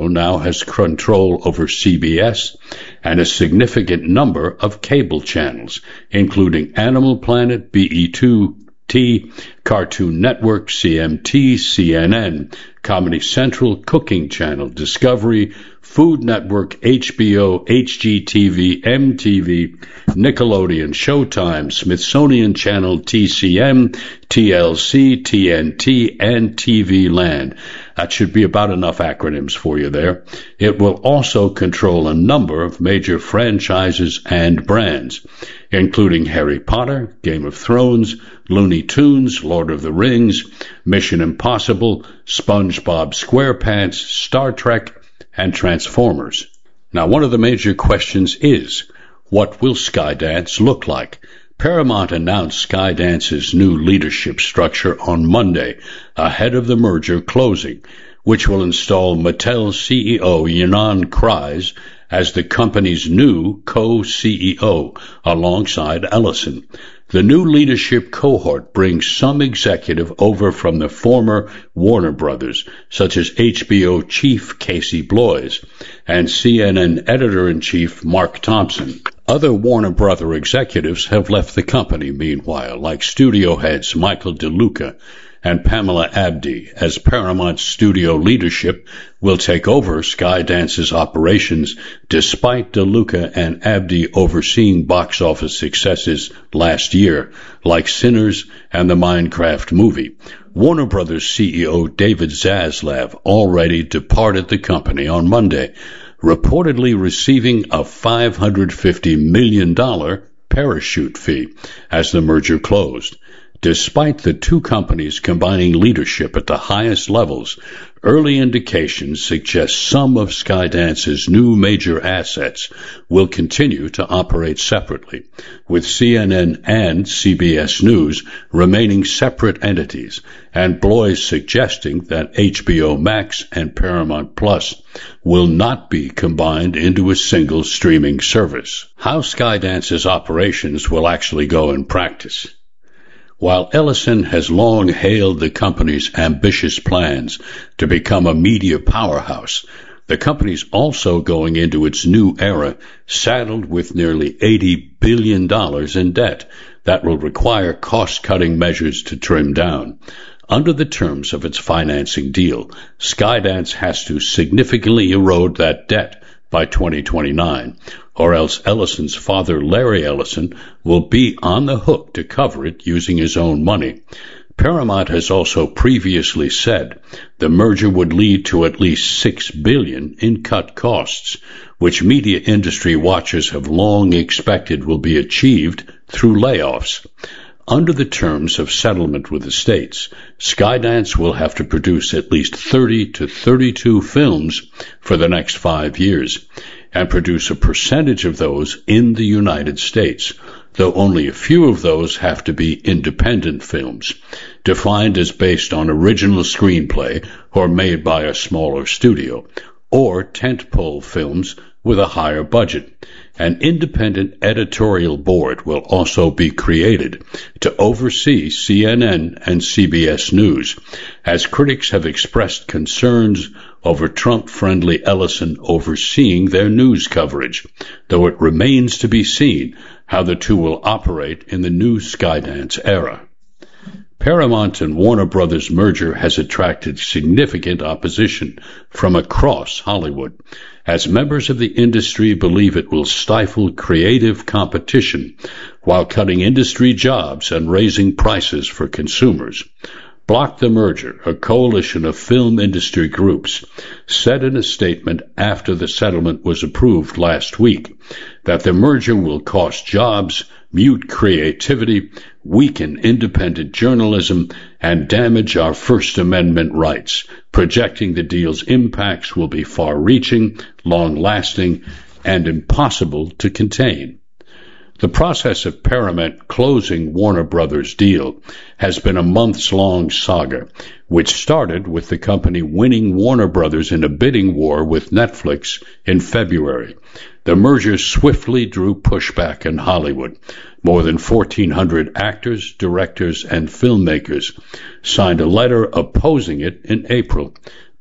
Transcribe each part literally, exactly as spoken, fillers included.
now has control over C B S and a significant number of cable channels, including Animal Planet, B E two T, Cartoon Network, C M T, C N N, Comedy Central, Cooking Channel, Discovery, Food Network, H B O, H G T V, M T V, Nickelodeon, Showtime, Smithsonian Channel, T C M, T L C, T N T, and T V Land. That should be about enough acronyms for you there. It will also control a number of major franchises and brands, including Harry Potter, Game of Thrones, Looney Tunes, Lord of the Rings, Mission Impossible, SpongeBob SquarePants, Star Trek, and Transformers. Now, one of the major questions is, what will Skydance look like? Paramount announced Skydance's new leadership structure on Monday, ahead of the merger closing, which will install Mattel C E O Ynon Kreiz as the company's new co-C E O, alongside Ellison. The new leadership cohort brings some executive over from the former Warner Brothers, such as H B O chief Casey Bloys and C N N editor-in-chief Mark Thompson. Other Warner Brother executives have left the company, meanwhile, like studio heads Michael DeLuca and Pamela Abdy, as Paramount studio leadership will take over Skydance's operations, despite DeLuca and Abdy overseeing box office successes last year, like Sinners and the Minecraft movie. Warner Brothers C E O David Zaslav already departed the company on Monday, reportedly receiving a five hundred fifty million dollars parachute fee as the merger closed. Despite the two companies combining leadership at the highest levels, early indications suggest some of Skydance's new major assets will continue to operate separately, with C N N and C B S News remaining separate entities, and Bloys suggesting that H B O Max and Paramount Plus will not be combined into a single streaming service. How Skydance's operations will actually go in practice. While Ellison has long hailed the company's ambitious plans to become a media powerhouse, the company's also going into its new era saddled with nearly eighty billion dollars in debt that will require cost-cutting measures to trim down. Under the terms of its financing deal, Skydance has to significantly erode that debt by twenty twenty-nine, or else Ellison's father, Larry Ellison, will be on the hook to cover it using his own money. Paramount has also previously said the merger would lead to at least six billion dollars in cut costs, which media industry watchers have long expected will be achieved through layoffs. Under the terms of settlement with the states, Skydance will have to produce at least thirty to thirty-two films for the next five years, and produce a percentage of those in the United States, though only a few of those have to be independent films, defined as based on original screenplay or made by a smaller studio, or tentpole films with a higher budget. An independent editorial board will also be created to oversee C N N and C B S News, as critics have expressed concerns over Trump-friendly Ellison overseeing their news coverage, though it remains to be seen how the two will operate in the new Skydance era. Paramount and Warner Brothers merger has attracted significant opposition from across Hollywood, as members of the industry believe it will stifle creative competition while cutting industry jobs and raising prices for consumers. Block the Merger, a coalition of film industry groups, said in a statement after the settlement was approved last week that the merger will cost jobs, mute creativity, weaken independent journalism, and damage our First Amendment rights, projecting the deal's impacts will be far-reaching, long-lasting, and impossible to contain. The process of Paramount closing Warner Brothers' deal has been a months-long saga, which started with the company winning Warner Brothers in a bidding war with Netflix in February. The merger swiftly drew pushback in Hollywood. More than fourteen hundred actors, directors, and filmmakers signed a letter opposing it in April.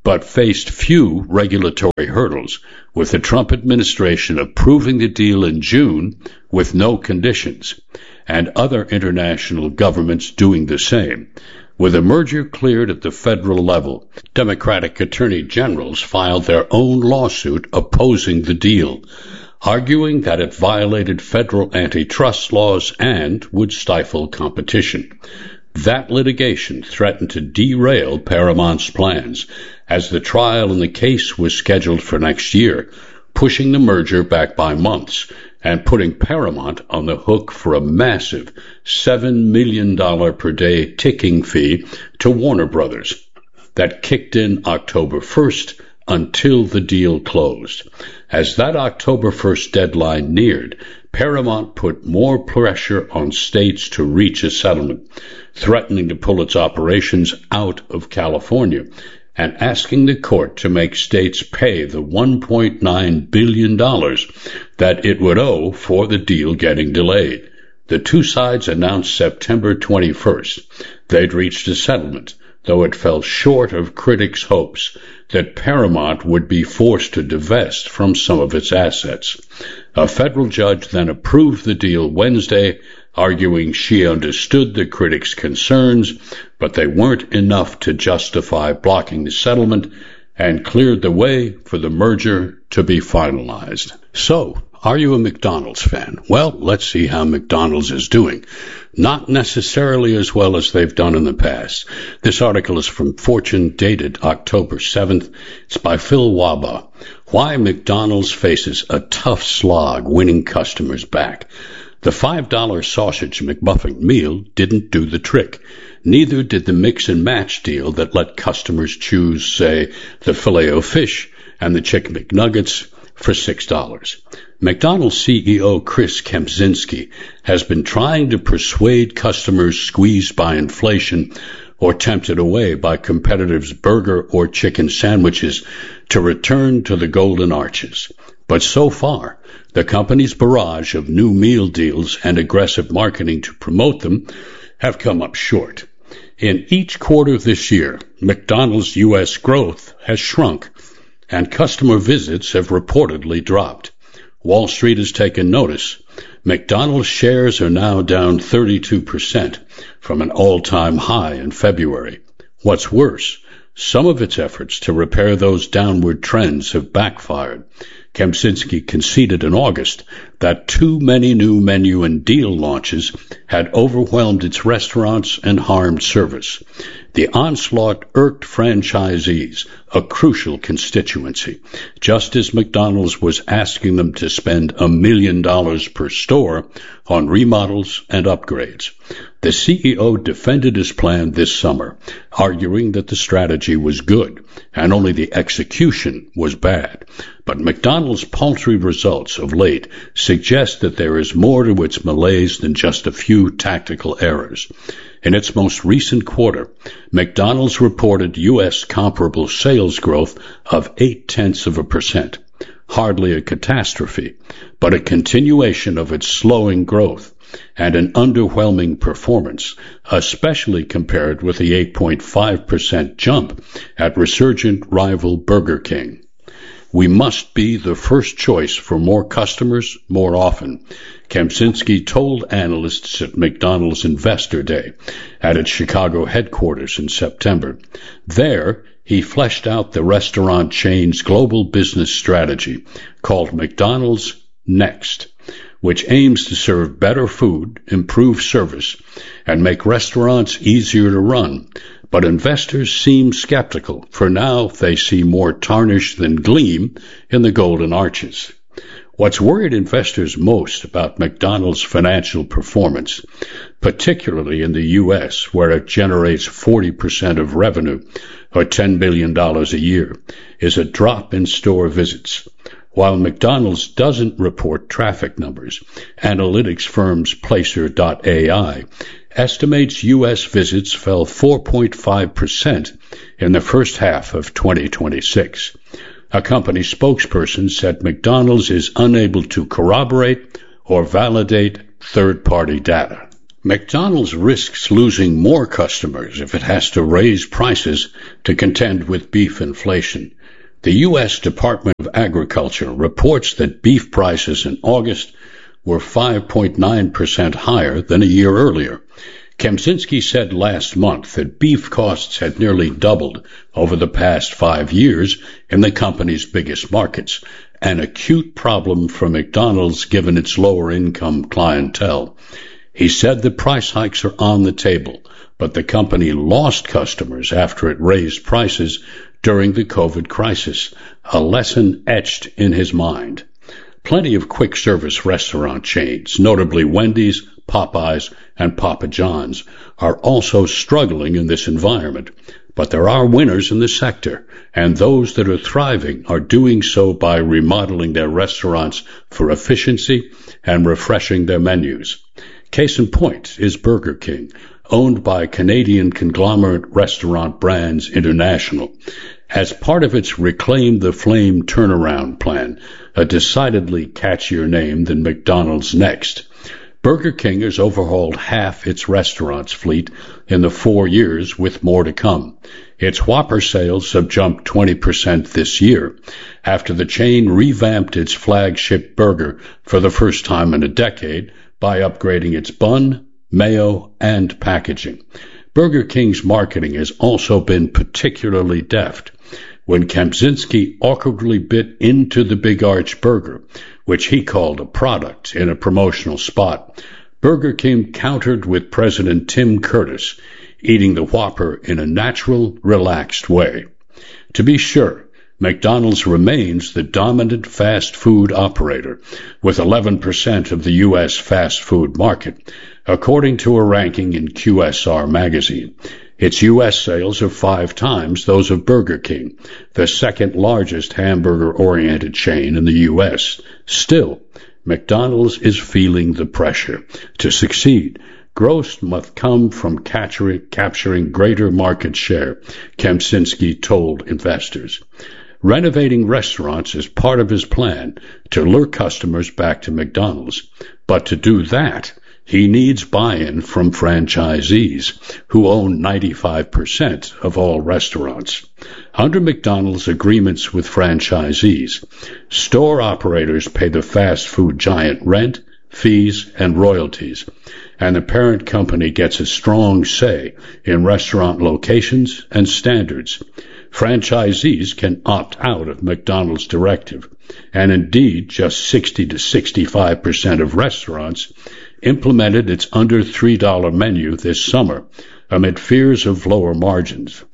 but faced few regulatory hurdles, with the Trump administration approving the deal in June with no conditions, and other international governments doing the same. With a merger cleared at the federal level, Democratic attorney generals filed their own lawsuit opposing the deal, arguing that it violated federal antitrust laws and would stifle competition. That litigation threatened to derail Paramount's plans, as the trial in the case was scheduled for next year, pushing the merger back by months and putting Paramount on the hook for a massive seven million dollars per day ticking fee to Warner Brothers that kicked in October first until the deal closed. As that October first deadline neared, Paramount put more pressure on states to reach a settlement, threatening to pull its operations out of California and asking the court to make states pay the one point nine billion dollars that it would owe for the deal getting delayed. The two sides announced September twenty-first they'd reached a settlement, though it fell short of critics' hopes that Paramount would be forced to divest from some of its assets. A federal judge then approved the deal Wednesday, arguing she understood the critics' concerns, but they weren't enough to justify blocking the settlement, and cleared the way for the merger to be finalized. So, are you a McDonald's fan? Well, let's see how McDonald's is doing. Not necessarily as well as they've done in the past. This article is from Fortune, dated October seventh. It's by Phil Waba. Why McDonald's faces a tough slog winning customers back. The five dollar sausage McMuffin meal didn't do the trick. Neither did the mix and match deal that let customers choose, say, the Filet-O-Fish and the Chicken McNuggets for six dollars. McDonald's C E O Chris Kempczynski has been trying to persuade customers squeezed by inflation or tempted away by competitors' burger or chicken sandwiches to return to the Golden Arches. But so far, the company's barrage of new meal deals and aggressive marketing to promote them have come up short. In each quarter this year, McDonald's U S growth has shrunk, and customer visits have reportedly dropped. Wall Street has taken notice. McDonald's shares are now down thirty-two percent from an all-time high in February. What's worse, some of its efforts to repair those downward trends have backfired. Kempczynski conceded in August that too many new menu and deal launches had overwhelmed its restaurants and harmed service. The onslaught irked franchisees, a crucial constituency, just as McDonald's was asking them to spend a million dollars per store on remodels and upgrades. The C E O defended his plan this summer, arguing that the strategy was good and only the execution was bad. But McDonald's paltry results of late suggest that there is more to its malaise than just a few tactical errors. In its most recent quarter, McDonald's reported U S comparable sales growth of eight-tenths of a percent. Hardly a catastrophe, but a continuation of its slowing growth and an underwhelming performance, especially compared with the eight point five percent jump at resurgent rival Burger King. We must be the first choice for more customers more often, Kempczynski told analysts at McDonald's Investor Day at its Chicago headquarters in September. There, he fleshed out the restaurant chain's global business strategy called McDonald's Next, which aims to serve better food, improve service, and make restaurants easier to run. But investors seem skeptical. For now, they see more tarnish than gleam in the Golden Arches. What's worried investors most about McDonald's financial performance, particularly in the U S, where it generates forty percent of revenue, or ten billion dollars a year, is a drop in store visits. While McDonald's doesn't report traffic numbers, analytics firms Placer dot A I estimates U S visits fell four point five percent in the first half of twenty twenty-six. A company spokesperson said McDonald's is unable to corroborate or validate third-party data. McDonald's risks losing more customers if it has to raise prices to contend with beef inflation. The U S Department of Agriculture reports that beef prices in August were five point nine percent higher than a year earlier. Kempczynski said last month that beef costs had nearly doubled over the past five years in the company's biggest markets, an acute problem for McDonald's given its lower-income clientele. He said the price hikes are on the table, but the company lost customers after it raised prices during the COVID crisis, a lesson etched in his mind. Plenty of quick-service restaurant chains, notably Wendy's, Popeyes, and Papa John's, are also struggling in this environment. But there are winners in the sector, and those that are thriving are doing so by remodeling their restaurants for efficiency and refreshing their menus. Case in point is Burger King, owned by Canadian conglomerate Restaurant Brands International. As part of its Reclaim the Flame turnaround plan, a decidedly catchier name than McDonald's Next, Burger King has overhauled half its restaurants fleet in the four years, with more to come. Its Whopper sales have jumped twenty percent this year after the chain revamped its flagship burger for the first time in a decade by upgrading its bun, mayo, and packaging. Burger King's marketing has also been particularly deft. When Kempczynski awkwardly bit into the Big Arch burger, which he called a product, in a promotional spot, Burger King countered with President Tim Curtis, eating the Whopper in a natural, relaxed way. To be sure, McDonald's remains the dominant fast food operator, with eleven percent of the U S fast food market, according to a ranking in Q S R magazine. Its U S sales are five times those of Burger King, the second largest hamburger-oriented chain in the U S. Still, McDonald's is feeling the pressure. To succeed, growth must come from capturing, capturing greater market share, Kempczynski told investors. Renovating restaurants is part of his plan to lure customers back to McDonald's. But to do that, he needs buy-in from franchisees, who own ninety-five percent of all restaurants. Under McDonald's agreements with franchisees, store operators pay the fast food giant rent, fees, and royalties, and the parent company gets a strong say in restaurant locations and standards. Franchisees can opt out of McDonald's directive, and indeed just sixty to sixty-five percent of restaurants implemented its under three dollars menu this summer amid fears of lower margins.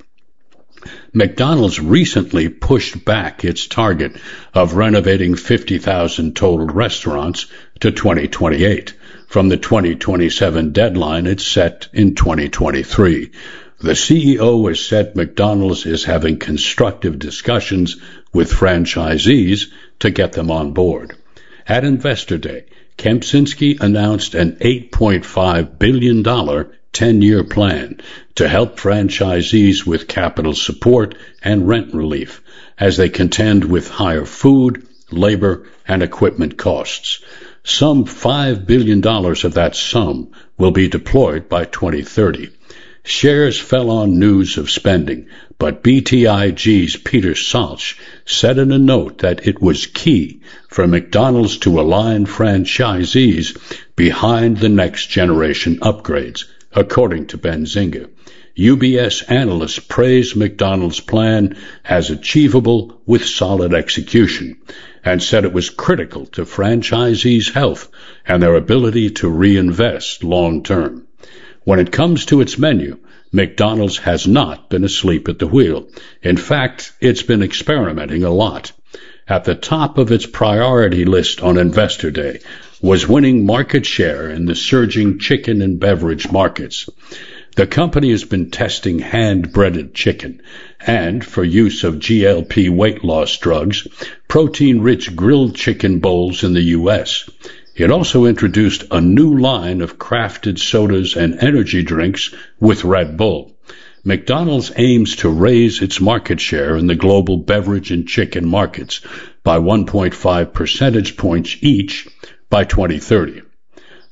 McDonald's recently pushed back its target of renovating fifty thousand total restaurants to twenty twenty-eight from the twenty twenty-seven deadline it set in twenty twenty-three. The C E O has said McDonald's is having constructive discussions with franchisees to get them on board. At Investor Day, Kempczynski announced an eight point five billion dollars ten-year plan to help franchisees with capital support and rent relief as they contend with higher food, labor, and equipment costs. Some five billion dollars of that sum will be deployed by twenty thirty. Shares fell on news of spending, but B T I G's Peter Salch said in a note that it was key for McDonald's to align franchisees behind the next generation upgrades, according to Benzinga. U B S analysts praised McDonald's plan as achievable with solid execution and said it was critical to franchisees' health and their ability to reinvest long term. When it comes to its menu, McDonald's has not been asleep at the wheel. In fact, it's been experimenting a lot. At the top of its priority list on Investor Day was winning market share in the surging chicken and beverage markets. The company has been testing hand-breaded chicken and, for use of G L P weight loss drugs, protein-rich grilled chicken bowls in the U S. It also introduced a new line of crafted sodas and energy drinks with Red Bull. McDonald's aims to raise its market share in the global beverage and chicken markets by one point five percentage points each by twenty thirty.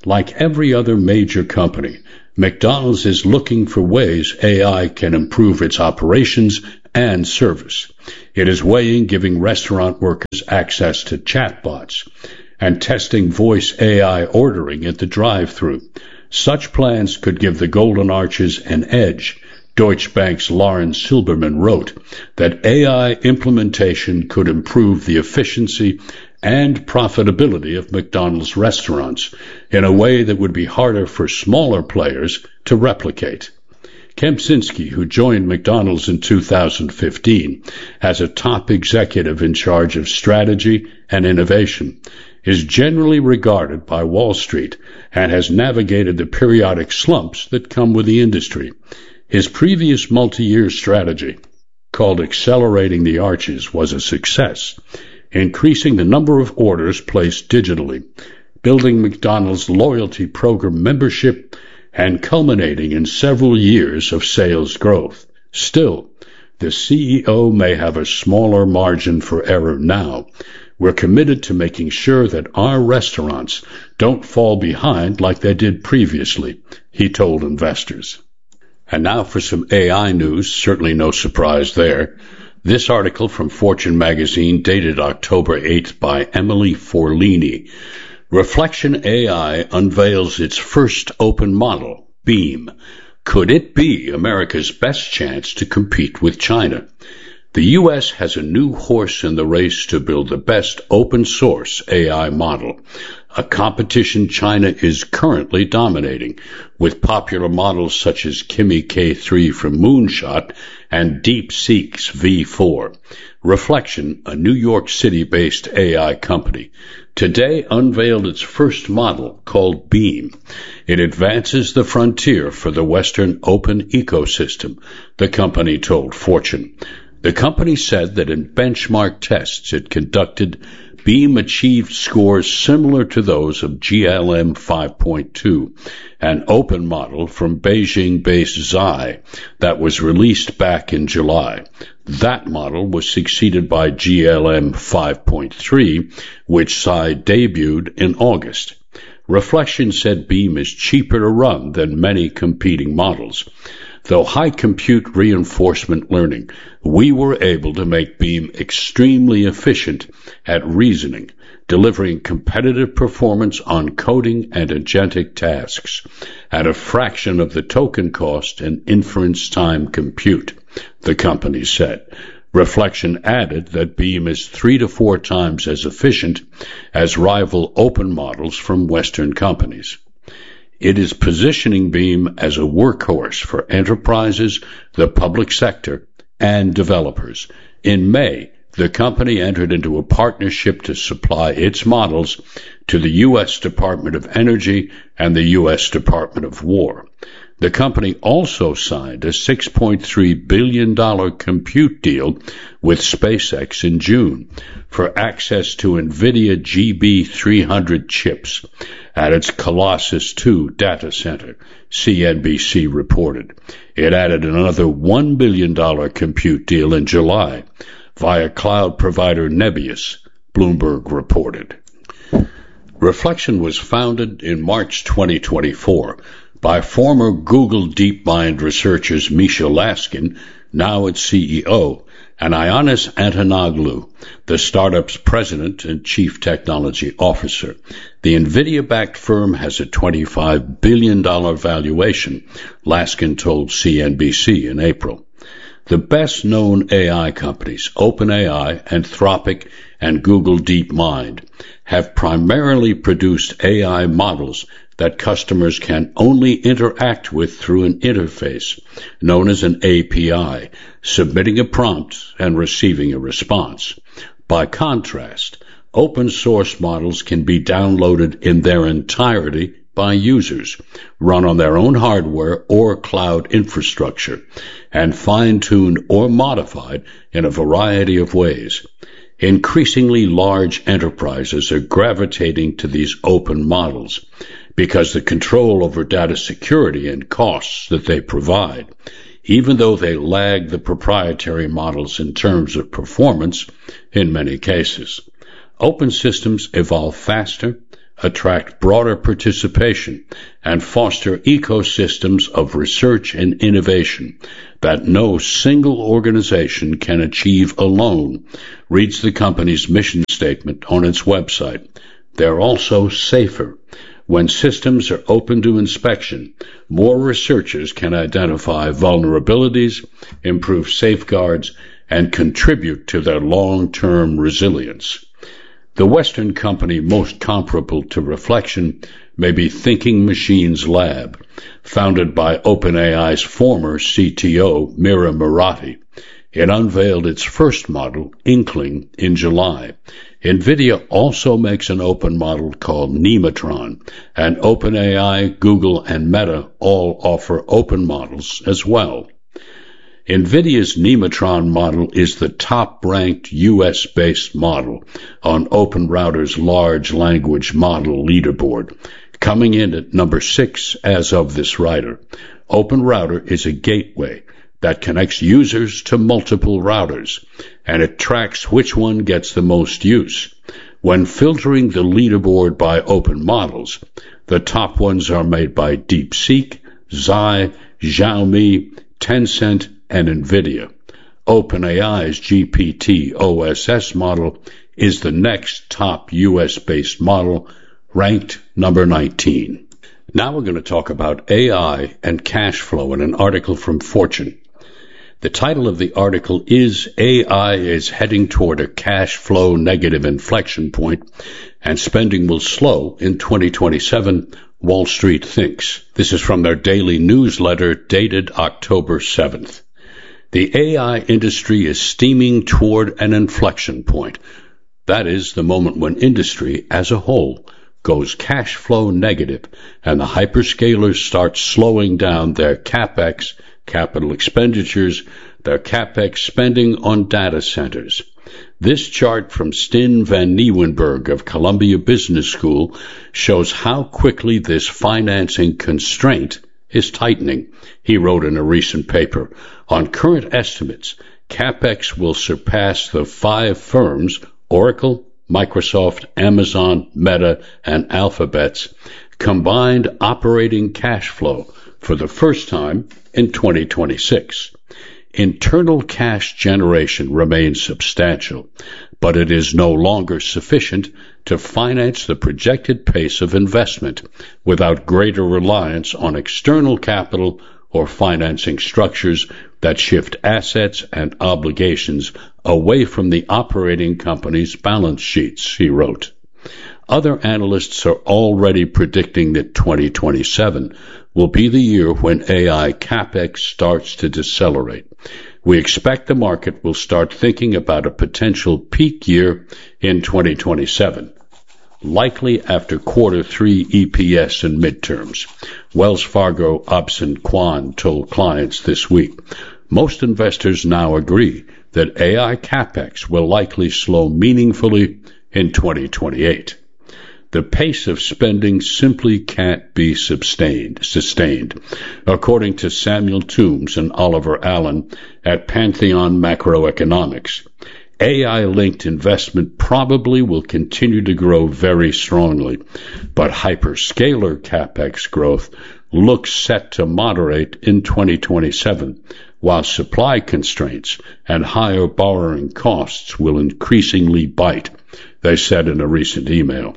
Like every other major company, McDonald's is looking for ways A I can improve its operations and service. It is weighing giving restaurant workers access to chatbots and testing voice A I ordering at the drive-thru. Such plans could give the Golden Arches an edge. Deutsche Bank's Lauren Silberman wrote that A I implementation could improve the efficiency and profitability of McDonald's restaurants in a way that would be harder for smaller players to replicate. Kempczynski, who joined McDonald's in two thousand fifteen as a top executive in charge of strategy and innovation, is generally regarded by Wall Street and has navigated the periodic slumps that come with the industry. His previous multi-year strategy, called Accelerating the Arches, was a success, increasing the number of orders placed digitally, building McDonald's loyalty program membership, and culminating in several years of sales growth. Still, the C E O may have a smaller margin for error now. We're committed to making sure that our restaurants don't fall behind like they did previously, he told investors. And now for some A I news, certainly no surprise there. This article from Fortune magazine, dated October eighth, by Emily Forlini. Reflection A I unveils its first open model, Beam. Could it be America's best chance to compete with China? The U S has a new horse in the race to build the best open-source A I model, a competition China is currently dominating, with popular models such as Kimi K three from Moonshot and DeepSeek's V four. Reflection, a New York City-based A I company, today unveiled its first model called Beam. It advances the frontier for the Western open ecosystem, the company told Fortune. The company said that in benchmark tests it conducted, Beam achieved scores similar to those of G L M five point two, an open model from Beijing-based Xi that was released back in July. That model was succeeded by G L M five point three, which Xi debuted in August. Reflection said Beam is cheaper to run than many competing models. Though high compute reinforcement learning, we were able to make Beam extremely efficient at reasoning, delivering competitive performance on coding and agentic tasks at a fraction of the token cost and inference time compute, the company said. Reflection added that Beam is three to four times as efficient as rival open models from Western companies. It is positioning Beam as a workhorse for enterprises, the public sector, and developers. In May, the company entered into a partnership to supply its models to the U S Department of Energy and the U S Department of War. The company also signed a six point three billion dollars compute deal with SpaceX in June for access to NVIDIA G B three hundred chips at its Colossus two data center, C N B C reported. It added another one billion dollars compute deal in July via cloud provider Nebius, Bloomberg reported. Reflection was founded in March twenty twenty-four by former Google DeepMind researchers Misha Laskin, now its C E O, and Ioannis Antonoglou, the startup's president and chief technology officer. The NVIDIA-backed firm has a twenty-five billion dollars valuation, Laskin told C N B C in April. The best-known A I companies, OpenAI, Anthropic, and Google DeepMind, have primarily produced A I models that customers can only interact with through an interface known as an A P I, submitting a prompt and receiving a response. By contrast, open-source models can be downloaded in their entirety by users, run on their own hardware or cloud infrastructure, and fine-tuned or modified in a variety of ways. Increasingly large enterprises are gravitating to these open models because the control over data security and costs that they provide, even though they lag the proprietary models in terms of performance in many cases. Open systems evolve faster, attract broader participation, and foster ecosystems of research and innovation that no single organization can achieve alone, reads the company's mission statement on its website. They're also safer. When systems are open to inspection, more researchers can identify vulnerabilities, improve safeguards, and contribute to their long-term resilience. The Western company most comparable to Reflection may be Thinking Machines Lab, founded by OpenAI's former C T O, Mira Murati. It unveiled its first model, Inkling, in July. NVIDIA also makes an open model called Nematron, and OpenAI, Google, and Meta all offer open models as well. NVIDIA's Nematron model is the top-ranked U S-based model on OpenRouter's large language model leaderboard, coming in at number six as of this writer. OpenRouter is a gateway that connects users to multiple routers, and it tracks which one gets the most use. When filtering the leaderboard by open models, the top ones are made by DeepSeek, Xi, Xiaomi, Tencent, and NVIDIA. OpenAI's G P T O S S model is the next top U S-based model, ranked number nineteen. Now we're going to talk about A I and cash flow in an article from Fortune. The title of the article is A I is heading toward a cash flow negative inflection point, and spending will slow in twenty twenty-seven, Wall Street thinks. This is from their daily newsletter dated October seventh. The A I industry is steaming toward an inflection point. That is the moment when industry as a whole goes cash flow negative and the hyperscalers start slowing down their CapEx, capital expenditures, their CapEx spending on data centers. This chart from Stin van Nieuwenberg of Columbia Business School shows how quickly this financing constraint is tightening. He wrote in a recent paper, on current estimates, CapEx will surpass the five firms, Oracle, Microsoft, Amazon, Meta, and Alphabet's combined operating cash flow for the first time in twenty twenty-six. Internal cash generation remains substantial, but it is no longer sufficient to finance the projected pace of investment without greater reliance on external capital or financing structures that shift assets and obligations away from the operating company's balance sheets, he wrote. Other analysts are already predicting that twenty twenty-seven will be the year when A I CapEx starts to decelerate. We expect the market will start thinking about a potential peak year in twenty twenty-seven, likely after quarter three E P S and midterms. Wells Fargo Obson Quan told clients this week, most investors now agree that A I CapEx will likely slow meaningfully in twenty twenty-eight. The pace of spending simply can't be sustained, sustained, according to Samuel Toombs and Oliver Allen at Pantheon Macroeconomics. A I-linked investment probably will continue to grow very strongly, but hyperscaler CapEx growth looks set to moderate in twenty twenty-seven, while supply constraints and higher borrowing costs will increasingly bite, they said in a recent email.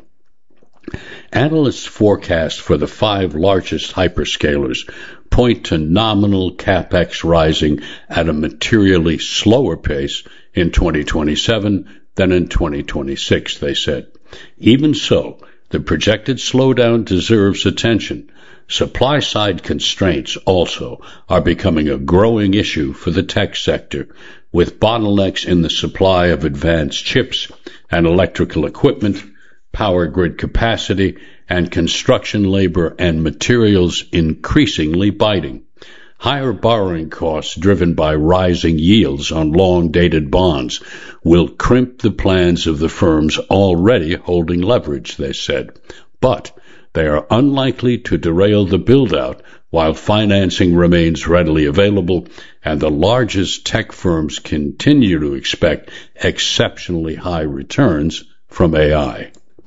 Analysts' forecasts for the five largest hyperscalers point to nominal CapEx rising at a materially slower pace in twenty twenty-seven than in twenty twenty-six, they said. Even so, the projected slowdown deserves attention. Supply-side constraints also are becoming a growing issue for the tech sector, with bottlenecks in the supply of advanced chips and electrical equipment, power grid capacity, and construction labor and materials increasingly biting. Higher borrowing costs driven by rising yields on long-dated bonds will crimp the plans of the firms already holding leverage, they said. But they are unlikely to derail the build-out while financing remains readily available and the largest tech firms continue to expect exceptionally high returns from A I.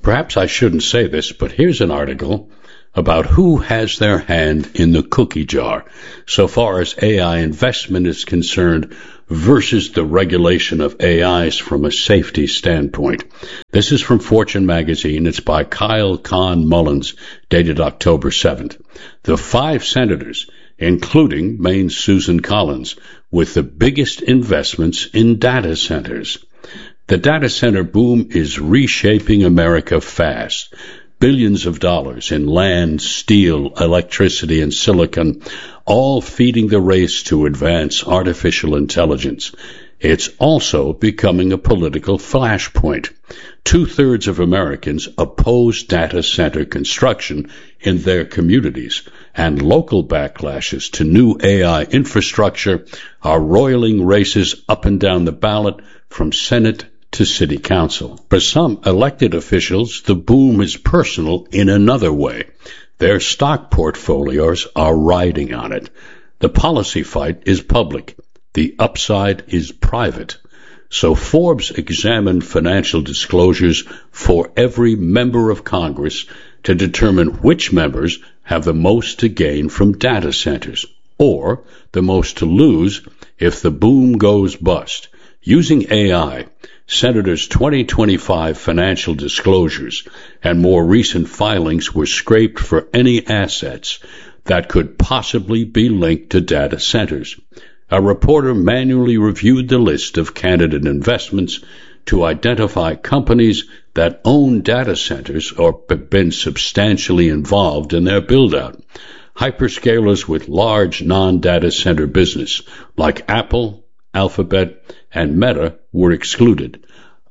Perhaps I shouldn't say this, but here's an article about who has their hand in the cookie jar so far as A I investment is concerned versus the regulation of A Is from a safety standpoint. This is from Fortune magazine. It's by Kyle Kahn Mullins, dated October seventh. The five senators, including Maine's Susan Collins, with the biggest investments in data centers. The data center boom is reshaping America fast. Billions of dollars in land, steel, electricity, and silicon, all feeding the race to advance artificial intelligence. It's also becoming a political flashpoint. Two-thirds of Americans oppose data center construction in their communities, and local backlashes to new A I infrastructure are roiling races up and down the ballot from Senate to City Council. For some elected officials, the boom is personal in another way. Their stock portfolios are riding on it. The policy fight is public. The upside is private. So Forbes examined financial disclosures for every member of Congress to determine which members have the most to gain from data centers, or the most to lose if the boom goes bust. Using A I, Senators' twenty twenty-five financial disclosures and more recent filings were scraped for any assets that could possibly be linked to data centers. A reporter manually reviewed the list of candidate investments to identify companies that own data centers or have been substantially involved in their build-out. Hyperscalers with large non-data center business like Apple, Alphabet, and Meta were excluded.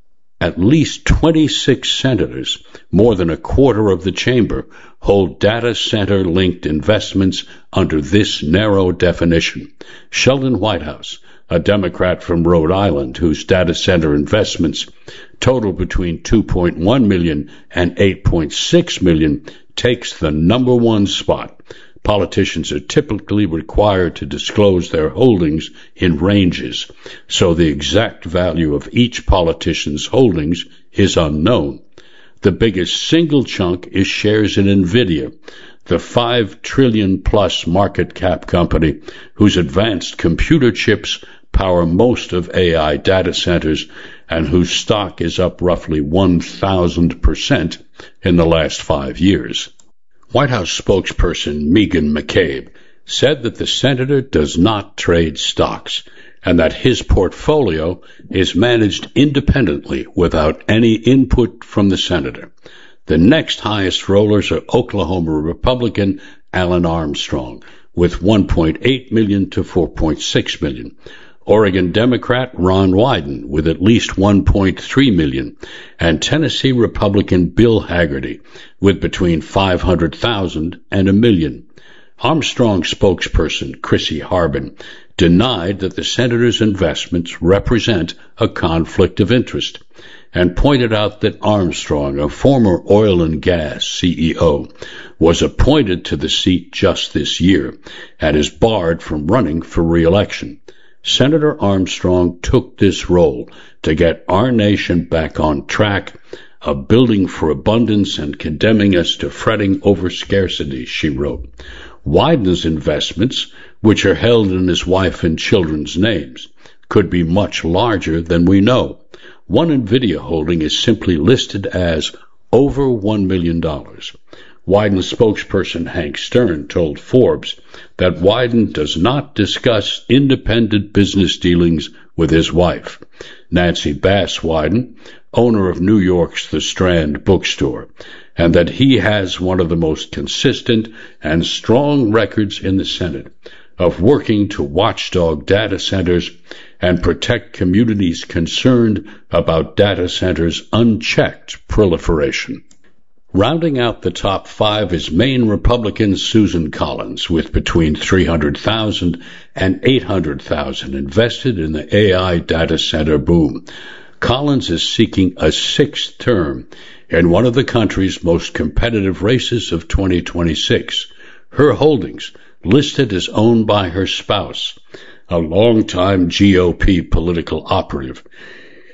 At least twenty-six senators, more than a quarter of the chamber, hold data center-linked investments under this narrow definition. Sheldon Whitehouse, a Democrat from Rhode Island whose data center investments total between two point one million dollars and eight point six million dollars, takes the number one spot. Politicians are typically required to disclose their holdings in ranges, so the exact value of each politician's holdings is unknown. The biggest single chunk is shares in NVIDIA, the five trillion plus market cap company whose advanced computer chips power most of A I data centers and whose stock is up roughly one thousand percent in the last five years. White House spokesperson Megan McCabe said that the senator does not trade stocks and that his portfolio is managed independently without any input from the senator. The next highest rollers are Oklahoma Republican Alan Armstrong with one point eight million dollars to four point six million dollars. Oregon Democrat Ron Wyden with at least one point three million dollars, and Tennessee Republican Bill Hagerty with between five hundred thousand dollars and a million. Armstrong spokesperson Chrissy Harbin denied that the senator's investments represent a conflict of interest and pointed out that Armstrong, a former oil and gas C E O, was appointed to the seat just this year and is barred from running for re-election. Senator Armstrong took this role to get our nation back on track, a building for abundance and condemning us to fretting over scarcity, she wrote. Wyden's investments, which are held in his wife and children's names, could be much larger than we know. One NVIDIA holding is simply listed as over one million dollars. Wyden spokesperson Hank Stern told Forbes that Wyden does not discuss independent business dealings with his wife, Nancy Bass Wyden, owner of New York's The Strand bookstore, and that he has one of the most consistent and strong records in the Senate of working to watchdog data centers and protect communities concerned about data centers' unchecked proliferation. Rounding out the top five is Maine Republican Susan Collins, with between three hundred thousand dollars and eight hundred thousand dollars invested in the A I data center boom. Collins is seeking a sixth term in one of the country's most competitive races of twenty twenty-six. Her holdings, listed as owned by her spouse, a longtime G O P political operative,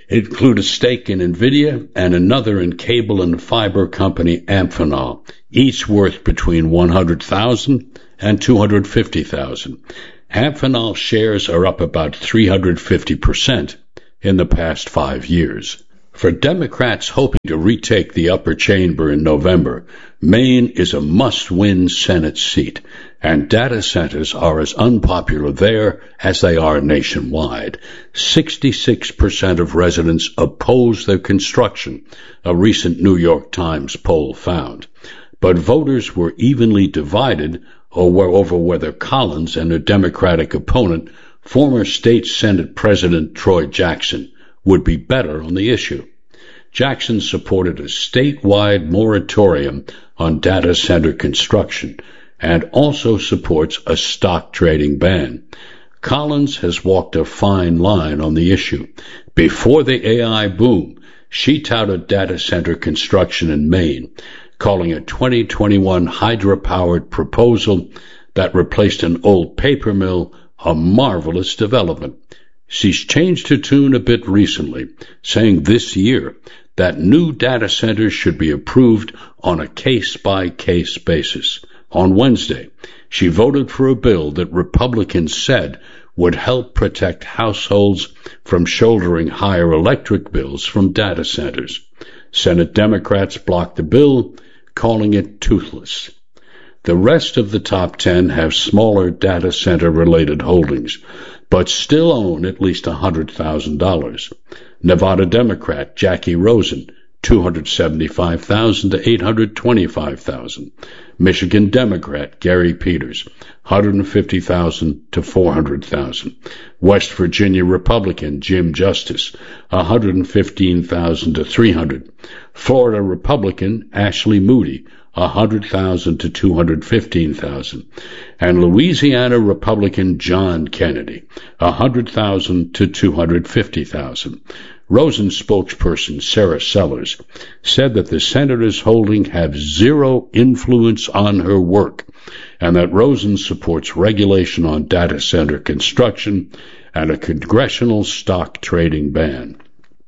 include a stake in NVIDIA and another in cable and fiber company Amphenol, each worth between one hundred thousand dollars and two hundred fifty thousand dollars. Amphenol shares are up about three hundred fifty percent in the past five years. For Democrats hoping to retake the upper chamber in November, Maine is a must-win Senate seat, and data centers are as unpopular there as they are nationwide. sixty-six percent of residents oppose their construction, a recent New York Times poll found. But voters were evenly divided over whether Collins and her Democratic opponent, former state Senate President Troy Jackson, would be better on the issue. Jackson supported a statewide moratorium on data center construction and also supports a stock trading ban. Collins has walked a fine line on the issue. Before the A I boom, she touted data center construction in Maine, calling a twenty twenty-one hydro-powered proposal that replaced an old paper mill a marvelous development. She's changed her tune a bit recently, saying this year that new data centers should be approved on a case-by-case basis. On Wednesday, she voted for a bill that Republicans said would help protect households from shouldering higher electric bills from data centers. Senate Democrats blocked the bill, calling it toothless. The rest of the top ten have smaller data center-related holdings, but still own at least one hundred thousand dollars. Nevada Democrat Jackie Rosen, two hundred seventy-five thousand dollars to eight hundred twenty-five thousand dollars. Michigan Democrat Gary Peters, one hundred fifty thousand dollars to four hundred thousand dollars. West Virginia Republican Jim Justice, one hundred fifteen thousand dollars to three hundred thousand dollars. Florida Republican Ashley Moody, one hundred thousand dollars to two hundred fifteen thousand dollars. And Louisiana Republican John Kennedy, one hundred thousand dollars to two hundred fifty thousand dollars. Rosen's spokesperson, Sarah Sellers, said that the senator's holding have zero influence on her work, and that Rosen supports regulation on data center construction and a congressional stock trading ban.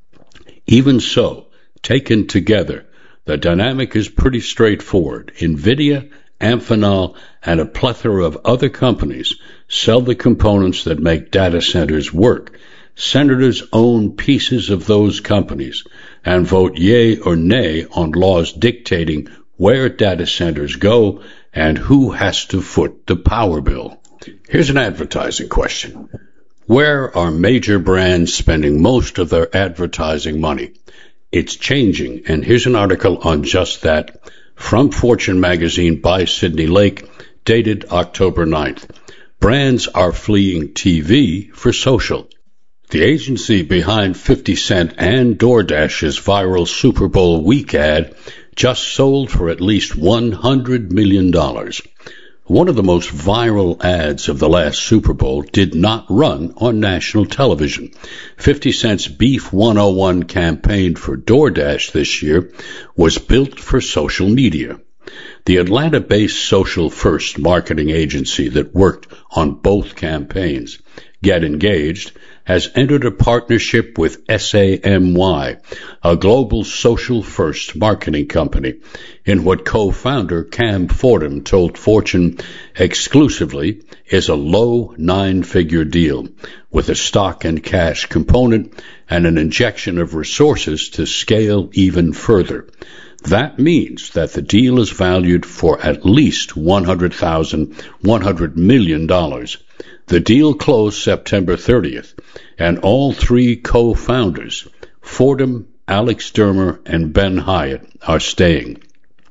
Even so, taken together, the dynamic is pretty straightforward. NVIDIA, Amphenol, and a plethora of other companies sell the components that make data centers work. Senators own pieces of those companies and vote yea or nay on laws dictating where data centers go and who has to foot the power bill. Here's an advertising question. Where are major brands spending most of their advertising money? It's changing, and here's an article on just that from Fortune magazine by Sidney Lake, dated October ninth. Brands are fleeing T V for social. The agency behind fifty cent and DoorDash's viral Super Bowl week ad just sold for at least one hundred million dollars. One of the most viral ads of the last Super Bowl did not run on national television. fifty cent's Beef one oh one campaign for DoorDash this year was built for social media. The Atlanta-based Social First marketing agency that worked on both campaigns, Get Engaged, has entered a partnership with S A M Y, a global social first marketing company, in what co-founder Cam Fordham told Fortune exclusively is a low nine-figure deal with a stock and cash component and an injection of resources to scale even further. That means that the deal is valued for at least one hundred thousand, one hundred million dollars. The deal closed September thirtieth, and all three co-founders, Fordham, Alex Dermer, and Ben Hyatt, are staying.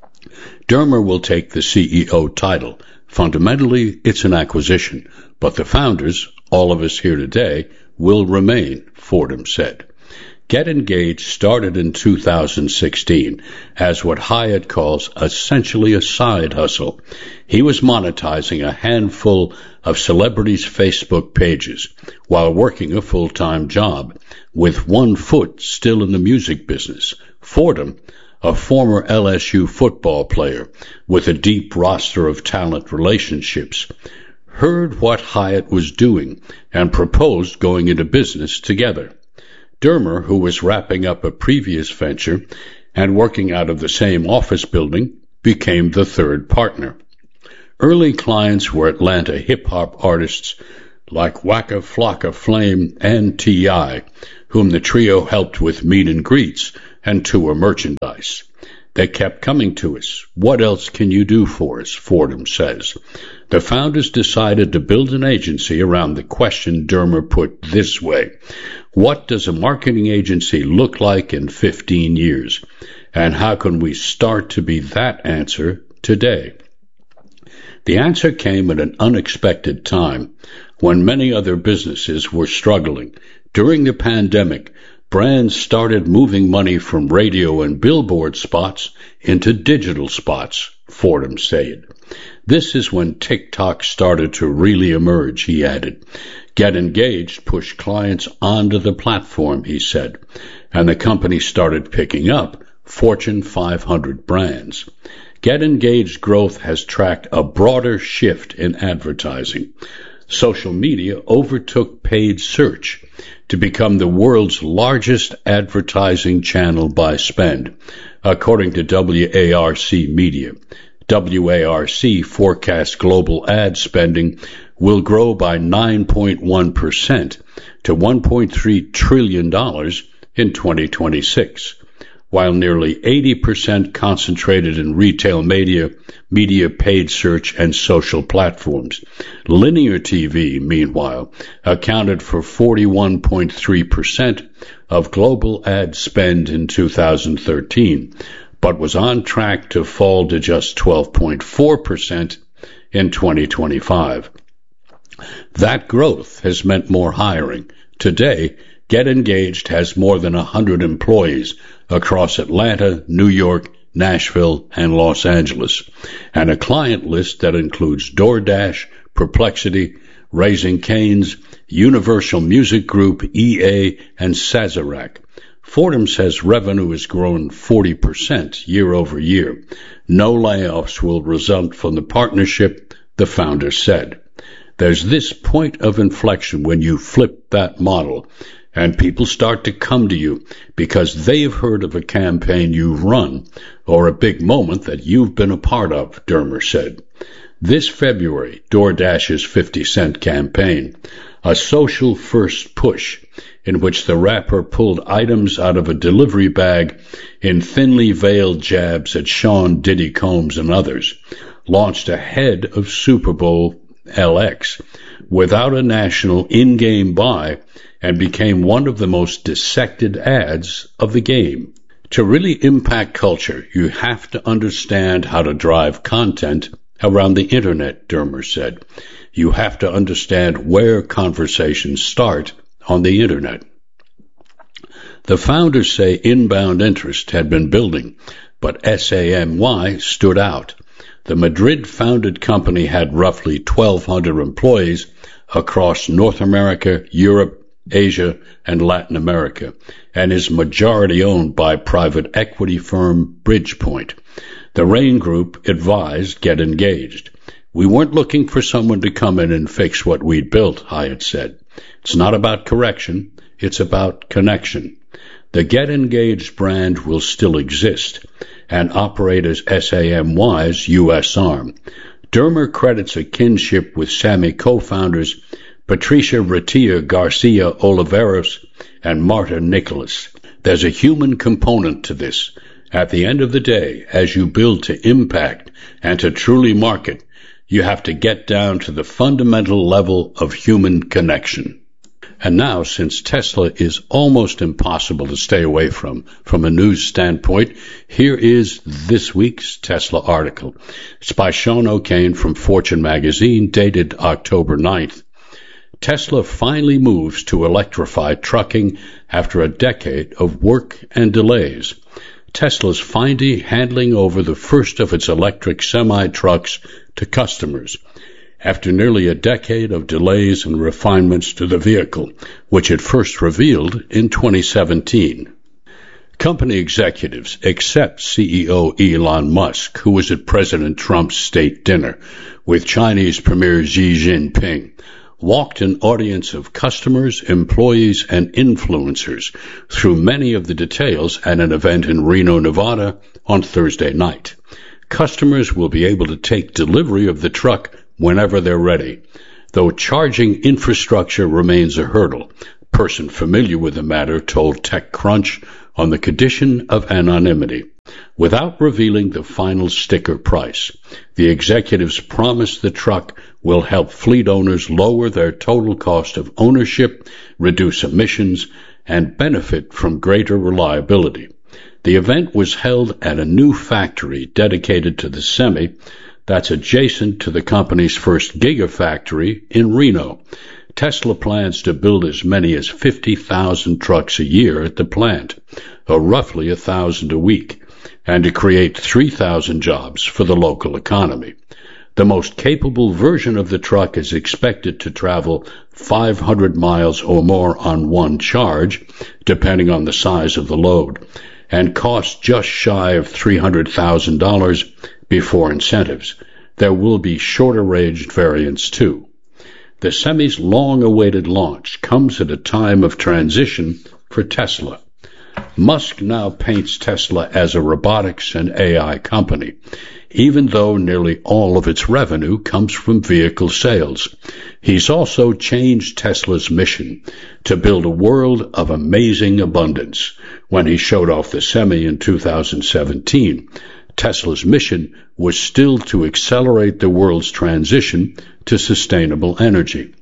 Dermer will take the C E O title. Fundamentally, it's an acquisition, but the founders, all of us here today, will remain, Fordham said. Get Engaged started in two thousand sixteen as what Hyatt calls essentially a side hustle. He was monetizing a handful of celebrities' Facebook pages while working a full-time job, with one foot still in the music business. Fordham, a former L S U football player with a deep roster of talent relationships, heard what Hyatt was doing and proposed going into business together. Dermer, who was wrapping up a previous venture and working out of the same office building, became the third partner. Early clients were Atlanta hip-hop artists like Waka Flocka Flame and T I, whom the trio helped with meet and greets and tour merchandise. They kept coming to us. What else can you do for us? Fordham says. The founders decided to build an agency around the question Dermer put this way: what does a marketing agency look like in fifteen years? And how can we start to be that answer today? The answer came at an unexpected time when many other businesses were struggling. During the pandemic, brands started moving money from radio and billboard spots into digital spots, Fordham said. This is when TikTok started to really emerge, he added. Get Engaged pushed clients onto the platform, he said, and the company started picking up Fortune five hundred brands. Get Engaged growth has tracked a broader shift in advertising. Social media overtook paid search to become the world's largest advertising channel by spend, according to W A R C Media. W A R C forecasts global ad spending will grow by nine point one percent to one point three trillion dollars in twenty twenty-six. While nearly eighty percent concentrated in retail media, media paid search, and social platforms. Linear T V, meanwhile, accounted for forty-one point three percent of global ad spend in two thousand thirteen, but was on track to fall to just twelve point four percent in twenty twenty-five. That growth has meant more hiring. Today, Get Engaged has more than one hundred employees across Atlanta, New York, Nashville, and Los Angeles, and a client list that includes DoorDash, Perplexity, Raising Cane's, Universal Music Group, E A, and Sazerac. Fordham says revenue has grown forty percent year over year. No layoffs will result from the partnership, the founder said. There's this point of inflection when you flip that model, and people start to come to you because they've heard of a campaign you've run or a big moment that you've been a part of, Dermer said. This February, DoorDash's fifty cent campaign, a social-first push in which the rapper pulled items out of a delivery bag in thinly veiled jabs at Sean Diddy Combs and others, launched ahead of Super Bowl L X without a national in-game buy and became one of the most dissected ads of the game. To really impact culture, you have to understand how to drive content around the internet, Dermer said. You have to understand where conversations start on the internet. The founders say inbound interest had been building, but S A M Y stood out. The Madrid-founded company had roughly twelve hundred employees across North America, Europe, Asia, and Latin America, and is majority owned by private equity firm Bridgepoint. The Rain Group advised Get Engaged. We weren't looking for someone to come in and fix what we'd built, Hyatt said. It's not about correction, it's about connection. The Get Engaged brand will still exist and operate as S A M Y's U S arm. Dermer credits a kinship with Sammy co-founders Patricia Ratia Garcia Oliveros and Marta Nicholas. There's a human component to this. At the end of the day, as you build to impact and to truly market, you have to get down to the fundamental level of human connection. And now, since Tesla is almost impossible to stay away from, from a news standpoint, here is this week's Tesla article. It's by Sean O'Kane from Fortune magazine, dated October ninth. Tesla finally moves to electrify trucking after a decade of work and delays. Tesla's finally handing over the first of its electric semi-trucks to customers after nearly a decade of delays and refinements to the vehicle, which it first revealed in twenty seventeen. Company executives, except C E O Elon Musk, who was at President Trump's state dinner with Chinese Premier Xi Jinping, walked an audience of customers, employees, and influencers through many of the details at an event in Reno, Nevada on Thursday night. Customers will be able to take delivery of the truck whenever they're ready, though charging infrastructure remains a hurdle. A person familiar with the matter told TechCrunch on the condition of anonymity. Without revealing the final sticker price, the executives promised the truck will help fleet owners lower their total cost of ownership, reduce emissions, and benefit from greater reliability. The event was held at a new factory dedicated to the Semi that's adjacent to the company's first Gigafactory in Reno. Tesla plans to build as many as fifty thousand trucks a year at the plant, or roughly one thousand a week, and to create three thousand jobs for the local economy. The most capable version of the truck is expected to travel five hundred miles or more on one charge, depending on the size of the load, and cost just shy of three hundred thousand dollars before incentives. There will be shorter-ranged variants, too. The Semi's long-awaited launch comes at a time of transition for Tesla. Musk now paints Tesla as a robotics and A I company, even though nearly all of its revenue comes from vehicle sales. He's also changed Tesla's mission to build a world of amazing abundance. When he showed off the Semi in two thousand seventeen, Tesla's mission was still to accelerate the world's transition to sustainable energy.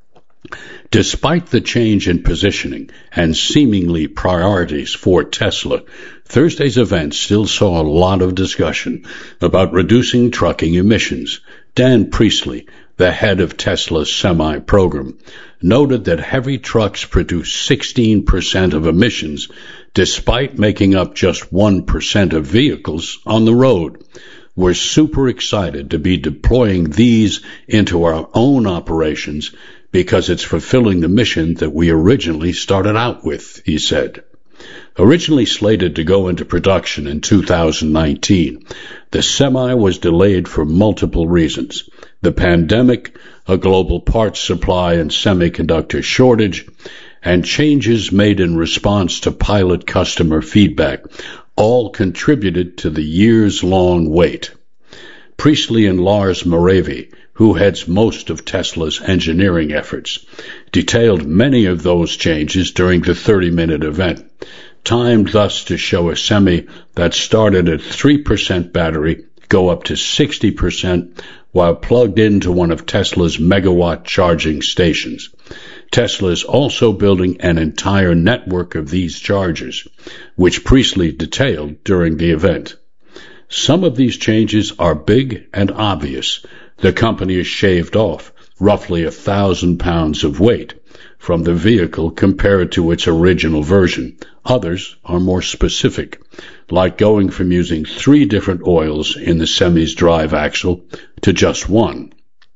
Despite the change in positioning and seemingly priorities for Tesla, Thursday's event still saw a lot of discussion about reducing trucking emissions. Dan Priestley, the head of Tesla's Semi program, noted that heavy trucks produce sixteen percent of emissions, despite making up just one percent of vehicles on the road. We're super excited to be deploying these into our own operations because it's fulfilling the mission that we originally started out with, he said. Originally slated to go into production in two thousand nineteen, the Semi was delayed for multiple reasons. The pandemic, a global parts supply and semiconductor shortage, and changes made in response to pilot customer feedback all contributed to the years-long wait. Priestley and Lars Moravy, who heads most of Tesla's engineering efforts, detailed many of those changes during the thirty-minute event, timed thus to show a Semi that started at three percent battery go up to sixty percent while plugged into one of Tesla's megawatt charging stations. Tesla is also building an entire network of these chargers, which Priestley detailed during the event. Some of these changes are big and obvious. The company has shaved off roughly a thousand pounds of weight from the vehicle compared to its original version. Others are more specific, like going from using three different oils in the Semi's drive axle to just one.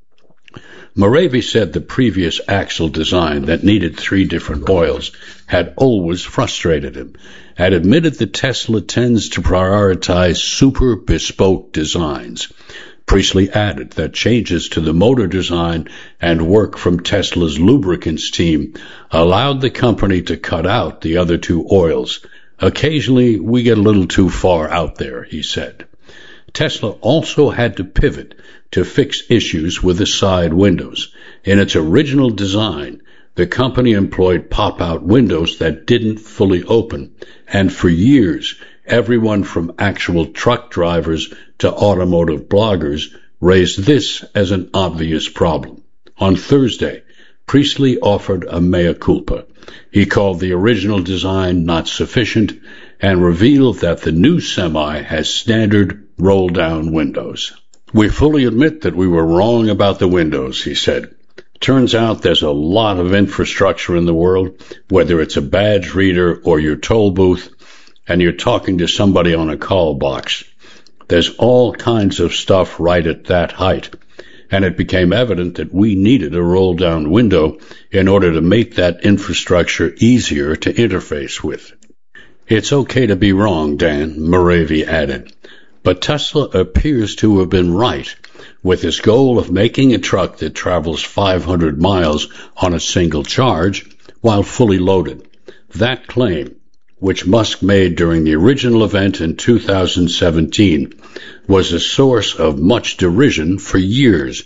Moravy said the previous axle design that needed three different oils had always frustrated him, and admitted that Tesla tends to prioritize super bespoke designs. Priestley added that changes to the motor design and work from Tesla's lubricants team allowed the company to cut out the other two oils. Occasionally, we get a little too far out there, he said. Tesla also had to pivot to fix issues with the side windows. In its original design, the company employed pop-out windows that didn't fully open, and for years, everyone from actual truck drivers to automotive bloggers raised this as an obvious problem. On Thursday, Priestley offered a mea culpa. He called the original design not sufficient and revealed that the new Semi has standard roll-down windows. We fully admit that we were wrong about the windows, he said. Turns out there's a lot of infrastructure in the world, whether it's a badge reader or your toll booth, and you're talking to somebody on a call box. There's all kinds of stuff right at that height, and it became evident that we needed a roll-down window in order to make that infrastructure easier to interface with. It's okay to be wrong, Dan, Moravy added, but Tesla appears to have been right. with his goal of making a truck that travels five hundred miles on a single charge while fully loaded. That claim, which Musk made during the original event in two thousand seventeen, was a source of much derision for years.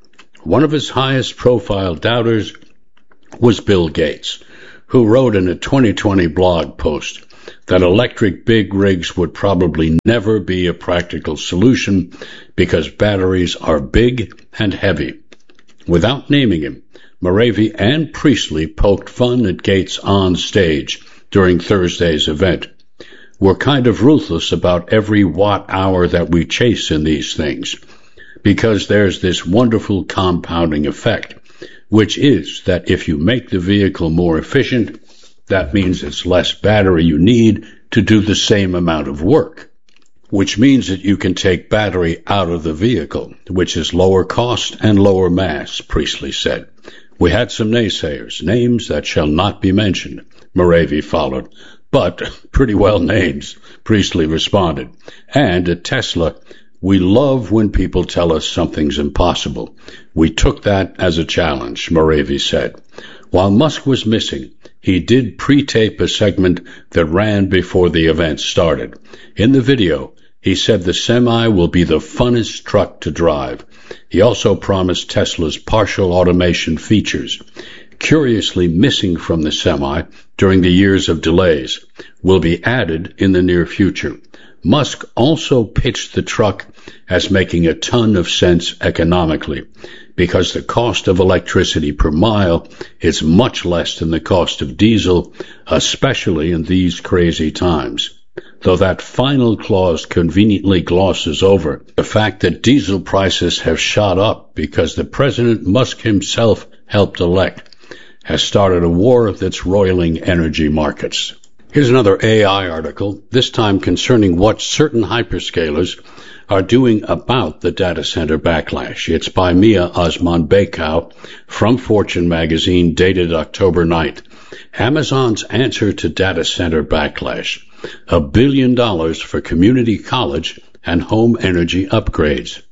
One of his highest profile doubters was Bill Gates, who wrote in a twenty twenty blog post that electric big rigs would probably never be a practical solution because batteries are big and heavy. Without naming him, Moravi and Priestley poked fun at Gates on stage during Thursday's event. We're kind of ruthless about every watt hour that we chase in these things, because there's this wonderful compounding effect, which is that if you make the vehicle more efficient, that means it's less battery you need to do the same amount of work, which means that you can take battery out of the vehicle, which is lower cost and lower mass, Priestley said. We had some naysayers, names that shall not be mentioned, Moravi followed. But pretty well names, Priestley responded. And at Tesla, we love when people tell us something's impossible. We took that as a challenge, Moravi said. While Musk was missing, he did pre-tape a segment that ran before the event started. In the video, he said the Semi will be the funnest truck to drive. He also promised Tesla's partial automation features, curiously missing from the Semi during the years of delays, will be added in the near future. Musk also pitched the truck as making a ton of sense economically, because the cost of electricity per mile is much less than the cost of diesel, especially in these crazy times. Though that final clause conveniently glosses over the fact that diesel prices have shot up because the President Musk himself helped elect has started a war that's roiling energy markets. Here's another A I article, this time concerning what certain hyperscalers are doing about the data center backlash. It's by Mia Osman-Baikow from Fortune magazine, dated October ninth. Amazon's answer to data center backlash: a billion dollars for community college and home energy upgrades.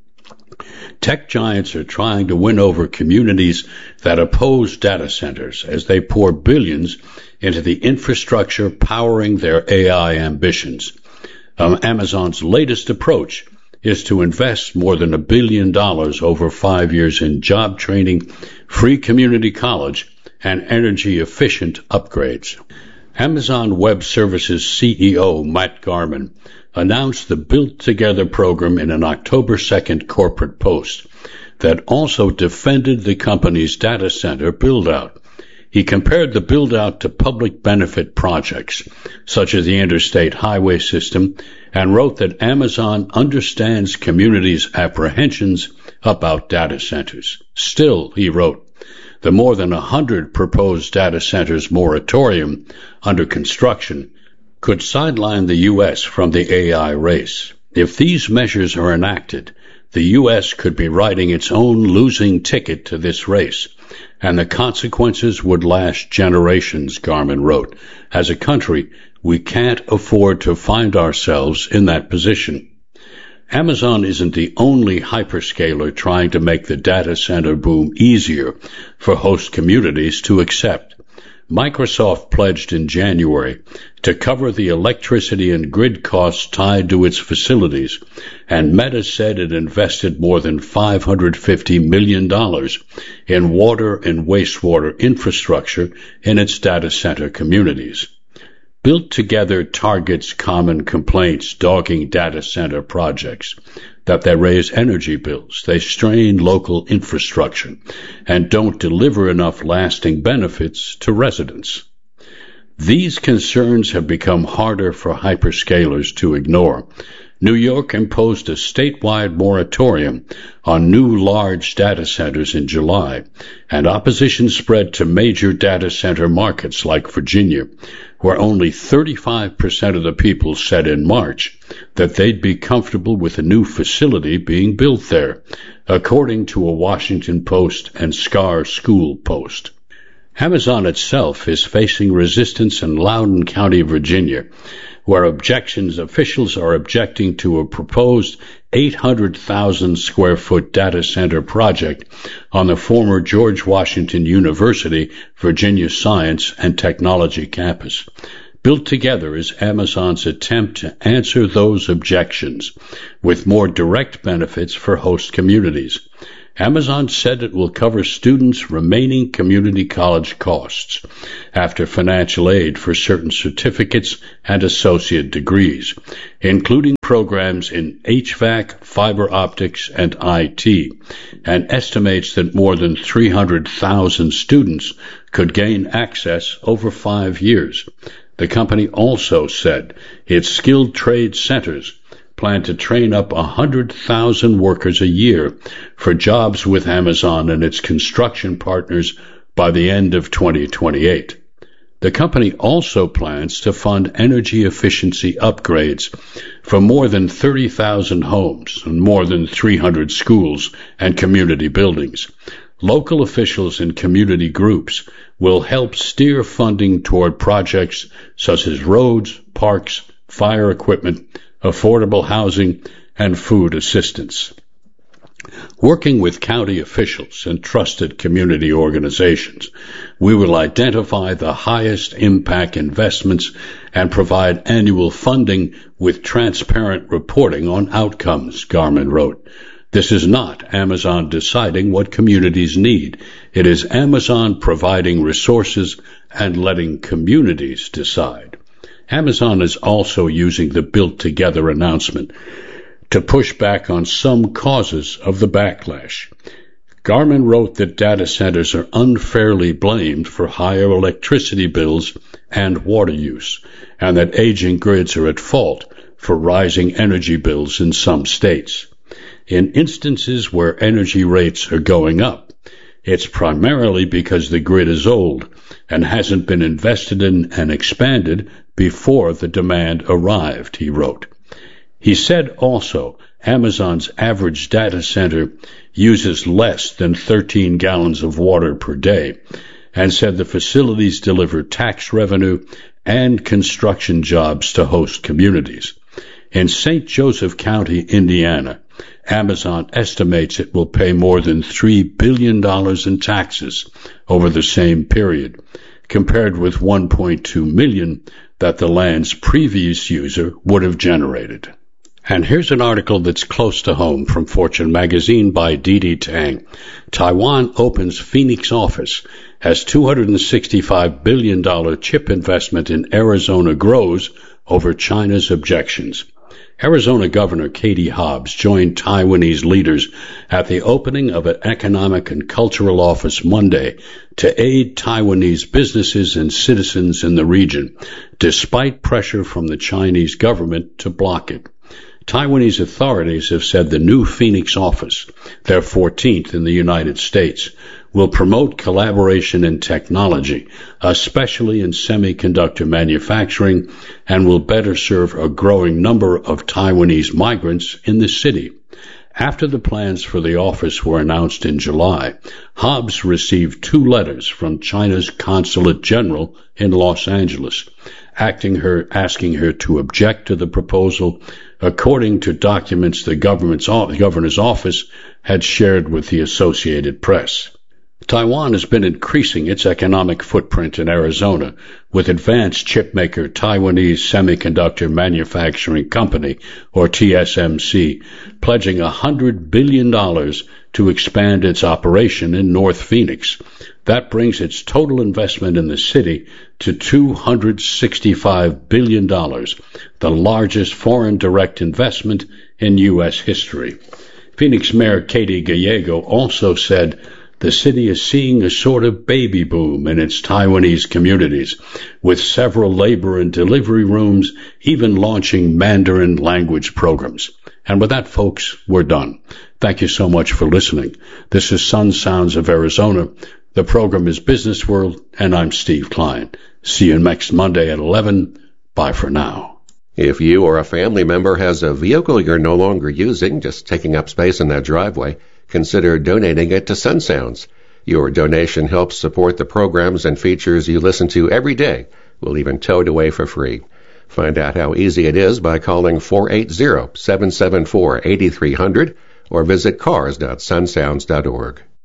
Tech giants are trying to win over communities that oppose data centers as they pour billions into the infrastructure powering their A I ambitions. Um, Amazon's latest approach is to invest more than a billion dollars over five years in job training, free community college, and energy-efficient upgrades. Amazon Web Services C E O Matt Garman announced the Built Together program in an October second corporate post that also defended the company's data center build-out. He compared the build-out to public benefit projects, such as the interstate highway system, and wrote that Amazon understands communities' apprehensions about data centers. Still, he wrote, the more than a hundred proposed data centers moratorium under construction could sideline the U S from the A I race. If these measures are enacted, the U S could be writing its own losing ticket to this race, and the consequences would last generations, Garman wrote. As a country, we can't afford to find ourselves in that position. Amazon isn't the only hyperscaler trying to make the data center boom easier for host communities to accept. Microsoft pledged in January to cover the electricity and grid costs tied to its facilities, and Meta said it invested more than five hundred fifty million dollars in water and wastewater infrastructure in its data center communities. Built Together targets common complaints dogging data center projects, that they raise energy bills, they strain local infrastructure, and don't deliver enough lasting benefits to residents. These concerns have become harder for hyperscalers to ignore. New York imposed a statewide moratorium on new large data centers in July, and opposition spread to major data center markets like Virginia, where only thirty-five percent of the people said in March that they'd be comfortable with a new facility being built there, according to a Washington Post and Scar School post. Amazon itself is facing resistance in Loudoun County, Virginia, where objections officials are objecting to a proposed eight hundred thousand square foot data center project on the former George Washington University, Virginia Science and Technology campus. Built Together is Amazon's attempt to answer those objections with more direct benefits for host communities. Amazon said it will cover students' remaining community college costs after financial aid for certain certificates and associate degrees, including programs in H V A C, fiber optics, and I T, and estimates that more than three hundred thousand students could gain access over five years. The company also said its skilled trade centers plan to train up one hundred thousand workers a year for jobs with Amazon and its construction partners by the end of twenty twenty-eight. The company also plans to fund energy efficiency upgrades for more than thirty thousand homes and more than three hundred schools and community buildings. Local officials and community groups will help steer funding toward projects such as roads, parks, fire equipment, affordable housing, and food assistance. Working with county officials and trusted community organizations, we will identify the highest impact investments and provide annual funding with transparent reporting on outcomes, Garmin wrote. This is not Amazon deciding what communities need. It is Amazon providing resources and letting communities decide. Amazon is also using the Built Together announcement to push back on some causes of the backlash. Garmin wrote that data centers are unfairly blamed for higher electricity bills and water use, and that aging grids are at fault for rising energy bills in some states. In instances where energy rates are going up, it's primarily because the grid is old and hasn't been invested in and expanded before the demand arrived, he wrote. He said also Amazon's average data center uses less than thirteen gallons of water per day, and said the facilities deliver tax revenue and construction jobs to host communities. In Saint Joseph County, Indiana, Amazon estimates it will pay more than three billion dollars in taxes over the same period, compared with one point two million dollars that the land's previous user would have generated. And here's an article that's close to home from Fortune magazine by Didi Tang. Taiwan opens Phoenix office as two hundred sixty-five billion dollars chip investment in Arizona grows over China's objections. Arizona Governor Katie Hobbs joined Taiwanese leaders at the opening of an economic and cultural office Monday to aid Taiwanese businesses and citizens in the region, despite pressure from the Chinese government to block it. Taiwanese authorities have said the new Phoenix office, their fourteenth in the United States, will promote collaboration in technology, especially in semiconductor manufacturing, and will better serve a growing number of Taiwanese migrants in the city. After the plans for the office were announced in July, Hobbs received two letters from China's Consulate General in Los Angeles, acting her, asking her to object to the proposal, according to documents the government's, governor's office had shared with the Associated Press. Taiwan has been increasing its economic footprint in Arizona, with advanced chipmaker Taiwanese Semiconductor Manufacturing Company, or T S M C, pledging one hundred billion dollars to expand its operation in North Phoenix. That brings its total investment in the city to two hundred sixty-five billion dollars, the largest foreign direct investment in U S history. Phoenix Mayor Katie Gallego also said the city is seeing a sort of baby boom in its Taiwanese communities, with several labor and delivery rooms even launching Mandarin language programs. And with that, folks, we're done. Thank you so much for listening. This is Sun Sounds of Arizona. The program is Business World, and I'm Steve Klein. See you next Monday at eleven. Bye for now. If you or a family member has a vehicle you're no longer using, just taking up space in that driveway, consider donating it to Sun Sounds. Your donation helps support the programs and features you listen to every day. We'll even tow it away for free. Find out how easy it is by calling four eight zero, seven seven four, eight three zero zero or visit cars dot sun sounds dot org.